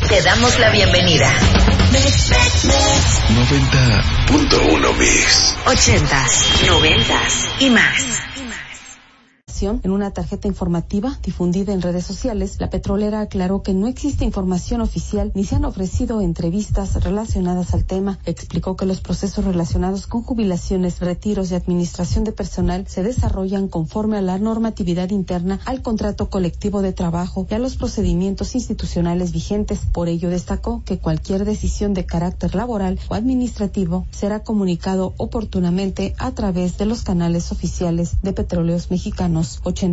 Te damos la bienvenida. 90.1 Mix. 80s, 90s y más. En una tarjeta informativa difundida en redes sociales, la petrolera aclaró que no existe información oficial ni se han ofrecido entrevistas relacionadas al tema. Explicó que los procesos relacionados con jubilaciones, retiros y administración de personal se desarrollan conforme a la normatividad interna, al contrato colectivo de trabajo y a los procedimientos institucionales vigentes. Por ello destacó que cualquier decisión de carácter laboral o administrativo será comunicado oportunamente a través de los canales oficiales de Petróleos Mexicanos.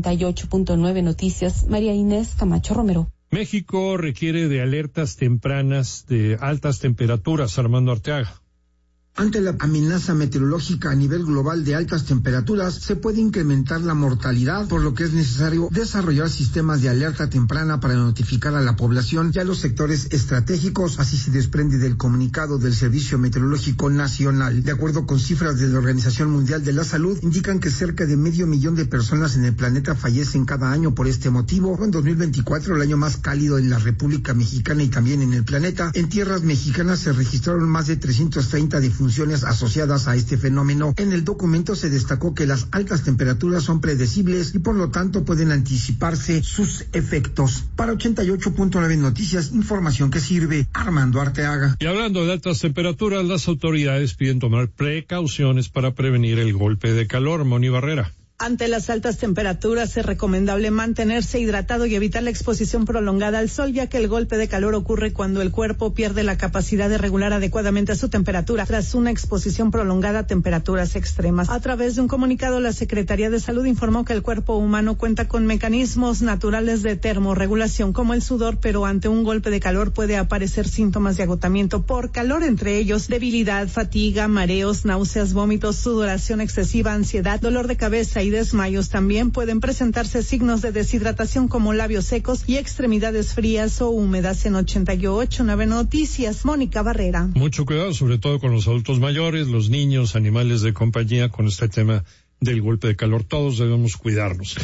88.9 Noticias, María Inés Camacho Romero. México requiere de alertas tempranas de altas temperaturas, Armando Arteaga. Ante la amenaza meteorológica a nivel global de altas temperaturas, se puede incrementar la mortalidad, por lo que es necesario desarrollar sistemas de alerta temprana para notificar a la población y a los sectores estratégicos. Así se desprende del comunicado del Servicio Meteorológico Nacional. De acuerdo con cifras de la Organización Mundial de la Salud, indican que cerca de 500,000 de personas en el planeta fallecen cada año por este motivo. En 2024, el año más cálido en la República Mexicana y también en el planeta, en tierras mexicanas se registraron más de 330 funciones asociadas a este fenómeno. En el documento se destacó que las altas temperaturas son predecibles y por lo tanto pueden anticiparse sus efectos. Para 88.9 Noticias, información que sirve. Armando Arteaga. Y hablando de altas temperaturas, las autoridades piden tomar precauciones para prevenir el golpe de calor. Moni Barrera. Ante las altas temperaturas es recomendable mantenerse hidratado y evitar la exposición prolongada al sol, ya que el golpe de calor ocurre cuando el cuerpo pierde la capacidad de regular adecuadamente su temperatura tras una exposición prolongada a temperaturas extremas. A través de un comunicado, la Secretaría de Salud informó que el cuerpo humano cuenta con mecanismos naturales de termorregulación como el sudor, pero ante un golpe de calor puede aparecer síntomas de agotamiento por calor, entre ellos debilidad, fatiga, mareos, náuseas, vómitos, sudoración excesiva, ansiedad, dolor de cabeza y desmayos. También pueden presentarse signos de deshidratación como labios secos y extremidades frías o húmedas. En 88.9 Noticias, Mónica Barrera. Mucho cuidado, sobre todo con los adultos mayores, los niños, animales de compañía, con este tema del golpe de calor. Todos debemos cuidarnos.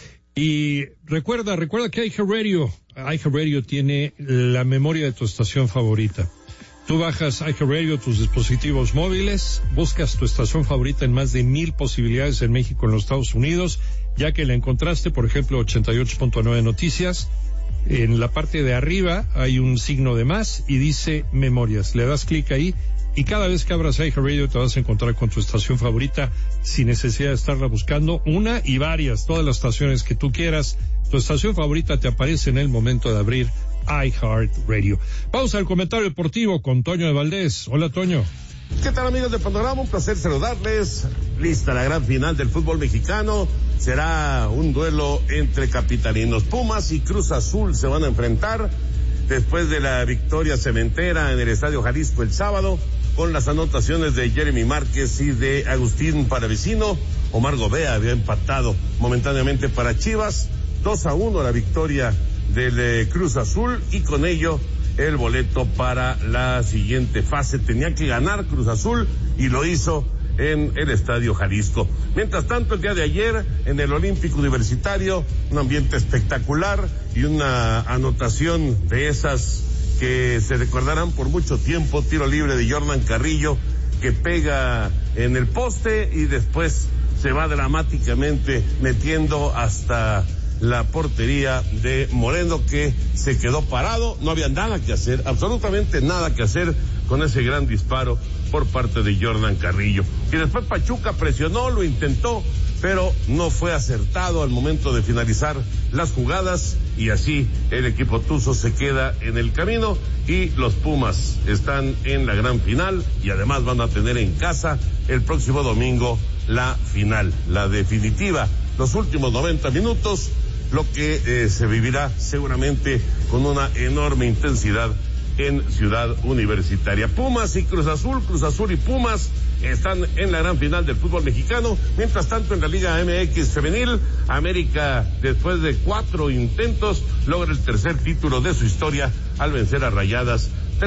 Y recuerda que iHeartRadio tiene la memoria de tu estación favorita. Tú bajas iHeartRadio a tus dispositivos móviles, buscas tu estación favorita en más de 1,000 posibilidades en México, en los Estados Unidos, ya que la encontraste, por ejemplo, 88.9 Noticias. En la parte de arriba hay un signo de más y dice Memorias. Le das clic ahí y cada vez que abras iHeartRadio te vas a encontrar con tu estación favorita sin necesidad de estarla buscando, una y varias, todas las estaciones que tú quieras. Tu estación favorita te aparece en el momento de abrir iHeartRadio. Vamos al comentario deportivo con Toño de Valdés. Hola, Toño. ¿Qué tal, amigos de Panorama? Un placer saludarles. Lista la gran final del fútbol mexicano. Será un duelo entre capitalinos. Pumas y Cruz Azul se van a enfrentar después de la victoria cementera en el Estadio Jalisco el sábado, con las anotaciones de Jeremy Márquez y de Agustín Paravicino. Omar Gobea había empatado momentáneamente para Chivas. 2-1 la victoria del Cruz Azul, y con ello el boleto para la siguiente fase. Tenía que ganar Cruz Azul y lo hizo en el Estadio Jalisco. Mientras tanto, el día de ayer en el Olímpico Universitario, un ambiente espectacular y una anotación de esas que se recordarán por mucho tiempo. Tiro libre de Jordan Carrillo que pega en el poste y después se va dramáticamente metiendo hasta la portería de Moreno, que se quedó parado. No había nada que hacer, absolutamente nada que hacer con ese gran disparo por parte de Jordan Carrillo. Y después Pachuca presionó, lo intentó, pero no fue acertado al momento de finalizar las jugadas, y así el equipo tuzo se queda en el camino y los Pumas están en la gran final, y además van a tener en casa el próximo domingo la final, la definitiva, los últimos 90 minutos, lo que se vivirá seguramente con una enorme intensidad en Ciudad Universitaria. Pumas y Cruz Azul y Pumas están en la gran final del fútbol mexicano. Mientras tanto, en la Liga MX femenil, América, después de 4 intentos, logra el tercer título de su historia al vencer a Rayadas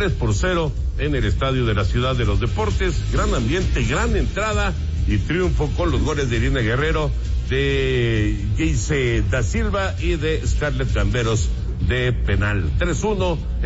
3-0 en el Estadio de la Ciudad de los Deportes. Gran ambiente, gran entrada y triunfo con los goles de Irina Guerrero, de Jayce da Silva y de Scarlett Gamberos de penal. 3-1.